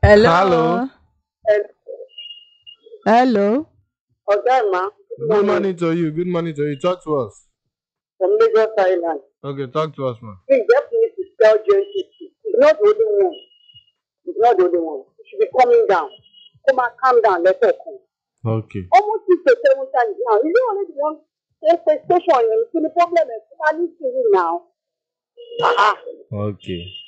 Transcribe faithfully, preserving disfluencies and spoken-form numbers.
Hello. Hello. Hello. Okay, ma. Good Good morning morning to you. Good morning to you. Talk to us. from Lagos Island. Okay, talk to us, man. Please just need to tell J N T C. It's not the only one. It's not the only one. It should be coming down. Come on, calm down. Let her come. Okay. Almost six to seven times now. Is it only the one station? You see the problem is, I need to now. Ah, ah. Okay.